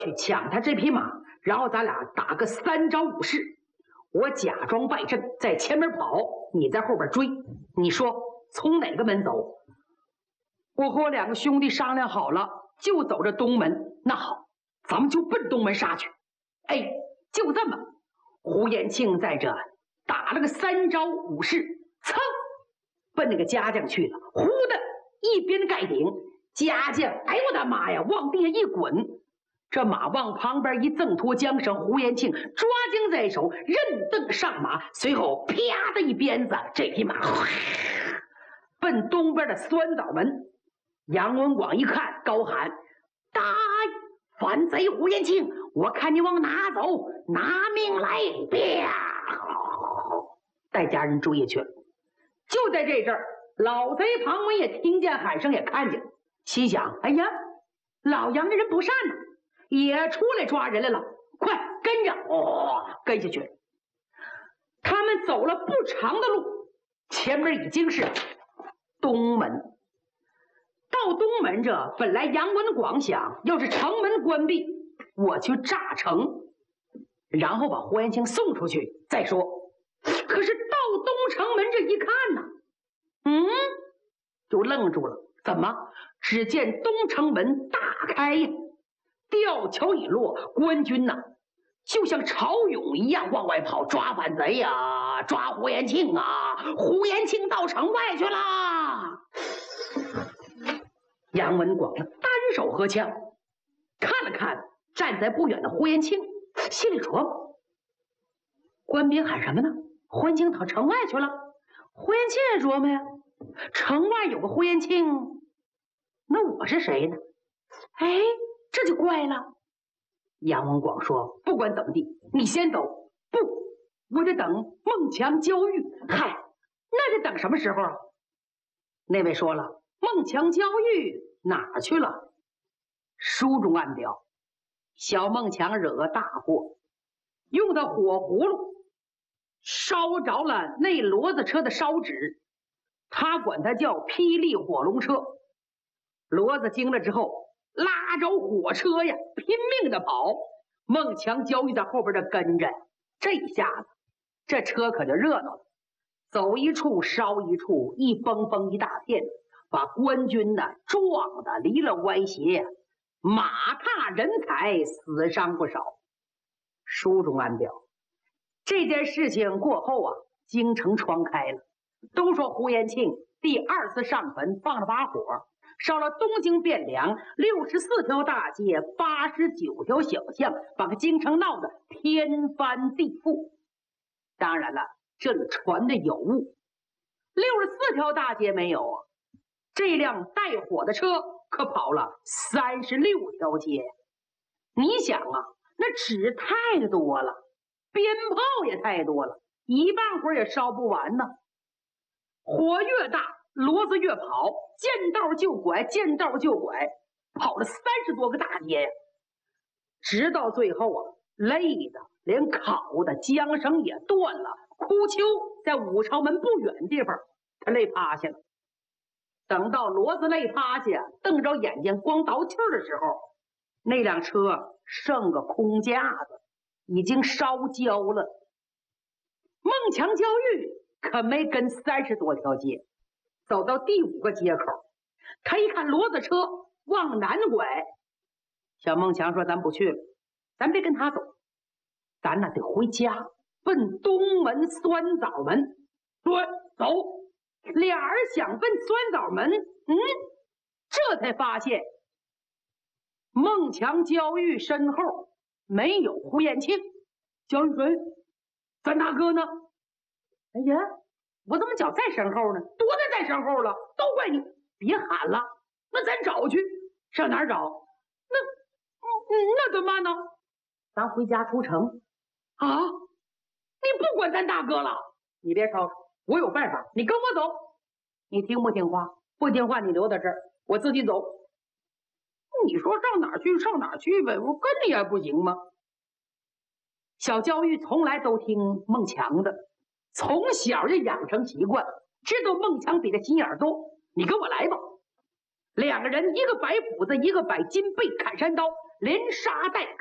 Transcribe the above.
去抢他这匹马，然后咱俩打个3招5式。我假装败阵，在前面跑，你在后边追。你说从哪个门走？我和我2个兄弟商量好了，就走这东门。那好，咱们就奔东门杀去。哎，就这么，胡延庆在这打了个3招5式，噌，奔那个家将去了。呼的一边盖顶，家将，哎呦我的妈呀，往地下一滚。这马往旁边一挣脱缰绳，胡延庆抓缰在手，任蹬上马，随后啪的一鞭子，这匹马奔东边的酸枣门。杨文广一看，高喊：“大反贼胡延庆，我看你往哪走，拿命来！”啪，带家人追下去了。就在这阵儿，老贼庞文也听见喊声，也看见了，心想：哎呀，老杨这人不善呢，也出来抓人来了，快跟着！跟下去。他们走了不长的路，前面已经是东门。到东门这，本来杨文广想，要是城门关闭，我去炸城，然后把胡延庆送出去再说。可是到东城门这一看呢，就愣住了。怎么？只见东城门大开呀，吊桥已落，官军呐，就像潮涌一样往外跑，抓反贼呀，抓胡延庆啊！胡延庆到城外去啦！杨文广单手合枪，看了看站在不远的胡延庆，心里琢磨：官兵喊什么呢？胡延庆跑城外去了。胡延庆也琢磨呀，城外有个胡延庆，那我是谁呢？哎，这就怪了。杨文广说：“不管怎么地，你先走。”不，我得等孟强交狱。嗨，那得等什么时候啊？那位说了，孟强交狱哪儿去了？书中暗表，小孟强惹个大祸，用的火葫芦烧着了那骡子车的烧纸，他管它叫霹雳火龙车。骡子惊了之后，拉着火车呀，拼命的跑。孟强交易在后边的跟着，这下子这车可就热闹了，走一处烧一处，一崩崩一大片，把官军呢撞得离了歪斜，马踏人踩，死伤不少。书中暗表，这件事情过后啊，京城传开了，都说胡延庆第2次上坟放了把火，烧了东京汴梁64条大街89条小巷，把个京城闹得天翻地覆。当然了，这里传的有误，64条大街没有啊，这辆带火的车可跑了36条街。你想啊，那纸太多了，鞭炮也太多了，一半会儿也烧不完呢。火越大，骡子越跑，见道就拐，见道就拐，跑了30多个大街呀。直到最后啊，累的连烤的缰绳也断了。哭秋在武朝门不远地方，他累趴下了。等到骡子累趴下，瞪着眼睛光倒气儿的时候，那辆车剩个空架子，已经烧焦了。孟强交狱可没跟30多条街，走到第5个街口，他一看骡子车往南拐，小孟强说：“咱不去了，咱别跟他走，咱呐得回家，奔东门酸枣门。”对，走。俩人想奔酸枣门，这才发现孟强交狱身后没有胡延庆。交狱谁？咱大哥呢？哎呀，我怎么脚在身后呢？多的在身后了，都怪你！别喊了，那咱找去。上哪儿找？那怎么办呢？咱回家出城啊！你不管咱大哥了？你别吵吵，我有办法，你跟我走。你听不听话？不听话你留在这儿，我自己走。你说上哪儿去上哪儿去呗，我跟你还不行吗？小焦玉从来都听孟强的，从小就养成习惯，知道孟强比他心眼多。你跟我来吧。2个人，一个摆斧子，一个摆金背砍山刀， 连杀带